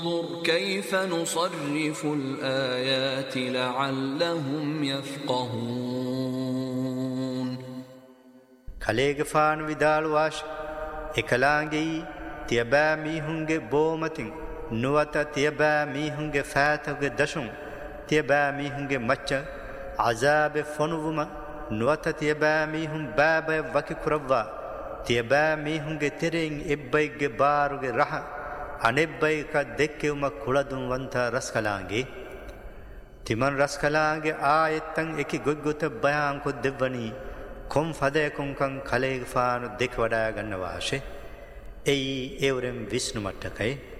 انظر كيف نصرف الآيات لعلهم يفقهون خليگ فان ودال واش اکلانگی تیبا میهنگ بومتن نوتا تیبا میهنگ فاتوگ دشون تیبا میهنگ مچ عذاب فنوما نوتا تیبا میهن باب وکی کروا تیبا میهنگ ترین اببیگ باروگ رح අනෙබ්බයි ka දෙක්කෙවම කුලදුන් වන්ත රස්කලාංගේ තිමන් රස්කලාංගේ ආයෙත්තන් එකි ගොග්ගොත බයං කො දෙවනි කොම් ෆදයකුන්කන් කලේග ෆානු දෙක වඩා ගන්න වාෂේ එයි එවරෙන් විෂ්ණු මට්ටකයි